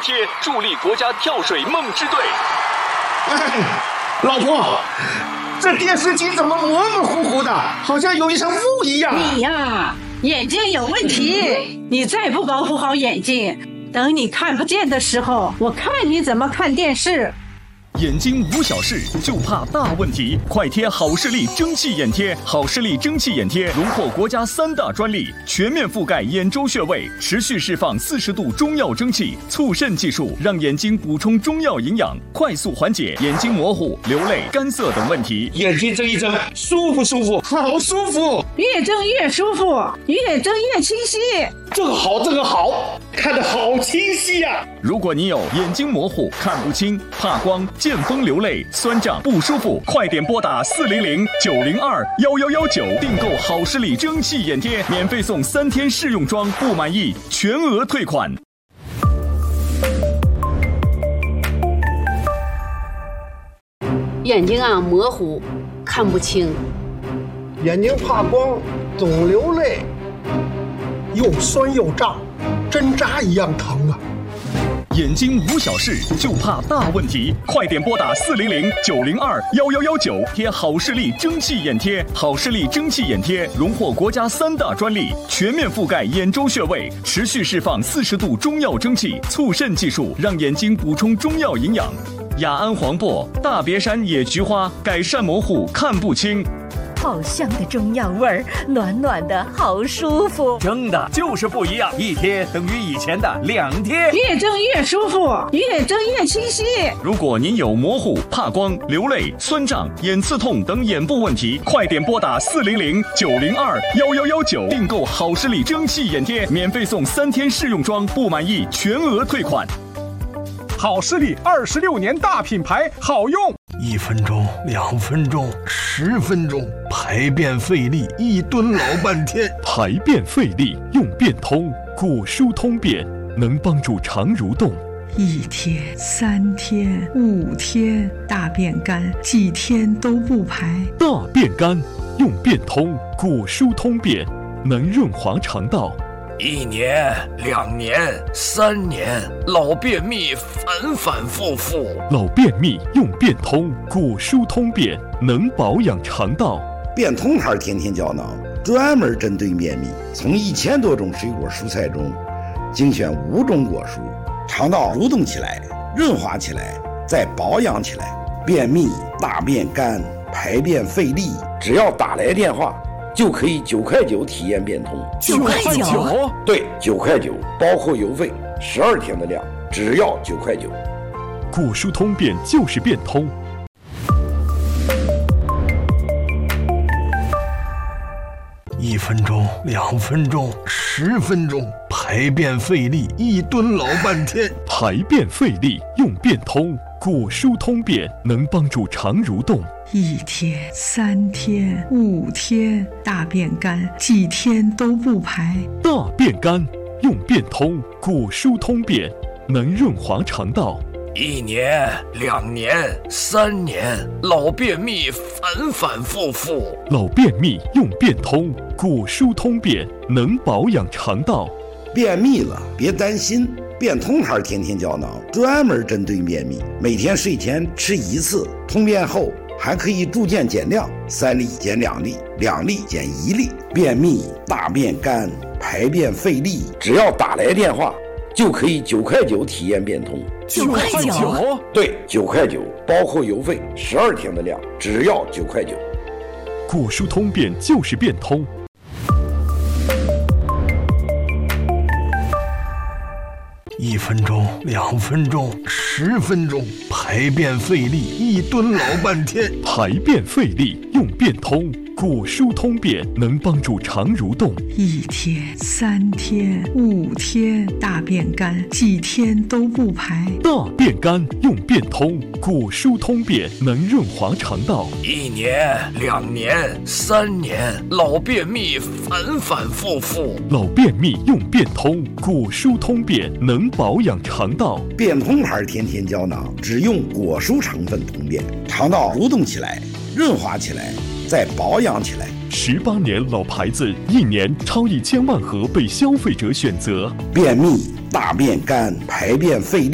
贴，助力国家跳水梦之队。 老婆，这电视机怎么模模糊糊的，好像有一层雾一样？ 你呀，眼睛有问题，你再不保护好眼睛，等你看不见的时候，我看你怎么看电视。 眼睛无小事，就怕大问题。快贴好视力蒸汽眼贴，好视力蒸汽眼贴荣获国家3大专利，全面覆盖眼周穴位，持续释放40度中药蒸汽，促渗技术让眼睛补充中药营养，快速缓解眼睛模糊、流泪、干涩等问题。 眼睛睁一睁，舒服舒服，好舒服， 越睁越舒服，越睁越清晰。 这个好，看得好清晰呀！ 如果你有眼睛模糊、看不清、怕光、见风流泪、酸胀不舒服，快点拨打400-902-11119订购好视力蒸汽眼贴，免费送3天试用装，不满意全额退款。 眼睛啊模糊，看不清， 眼睛怕光，总流泪，又酸又胀，针扎一样疼啊！ 眼睛无小事，就怕大问题。快点拨打400-902-11119贴好视力蒸汽眼贴。好视力蒸汽眼贴荣获国家3大专利，全面覆盖眼周穴位，持续释放40度中药蒸汽，促渗技术让眼睛补充中药营养。雅安黄柏、大别山野菊花改善模糊看不清。 好香的中药味儿，暖暖的好舒服。 真的就是不一样，一贴等于以前的2贴， 越睁越舒服，越睁越清晰。 如果您有模糊、怕光、流泪、酸胀、眼刺痛等眼部问题，快点拨打400-902-11119订购好视力蒸汽眼贴，免费送3天试用装，不满意全额退款。 好视力26年大品牌，好用。 1分钟、2分钟、10分钟，排便费力，一蹲老半天。 排便费力用便通，果蔬通便，能帮助肠蠕动。 1天、3天、5天，大便干，几天都不排。 大便干用便通，果蔬通便，能润滑肠道。 1年、2年、3年，老便秘反反复复。 老便秘用便通，果蔬通便，能保养肠道。 便通牌天天胶囊专门针对便秘，从1000多种水果蔬菜中精选5种果蔬，肠道蠕动起来，润滑起来，再保养起来。便秘、大便干、排便费力，只要打来电话，就可以9块9体验变通。 9块9？ 对，9块9，包括邮费，12天的量，只要9块9。 果蔬通便就是变通。 1分钟、2分钟、10分钟，排便费力，一蹲老半天。 排便费力用便通，果蔬通便，能帮助肠蠕动。 1天、3天、5天，大便干，几天都不排。 大便干用便通，果蔬通便，能润滑肠道。 1年、2年、3年，老便秘反反复复。 老便秘用便通，果蔬通便，能保养肠道。 便秘了别担心，便通牌天天胶囊专门针对便秘，每天睡前吃1次，通便后还可以逐渐减量，3粒减2粒，2粒减1粒。便秘、大便干、排便费力，只要打来电话，就可以9块9体验变通。 9块9？ 对，9块9，包括邮费，12天的量，只要9块9。 果蔬通便就是变通。 1分钟、2分钟、10分钟，排便费力，一蹲老半天。 排便费力用便通，果蔬通便，能帮助肠蠕动。 1天、3天、5天，大便干，几天都不排。 大便干用便通，果蔬通便，能润滑肠道。 1年、2年、3年，老便秘反反复复。 老便秘用便通，果蔬通便，能保养肠道。 便通牌天天胶囊只用果蔬成分通便，肠道蠕动起来，润滑起来，再保养起来。 18年老牌子，1年超1000万盒被消费者选择。 便秘、大便干、排便费力。